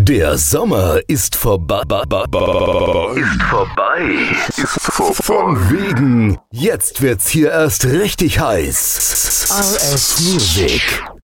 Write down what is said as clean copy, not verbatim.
Der Sommer ist vorbei. Von wegen. Jetzt wird's hier erst richtig heiß. RS Music.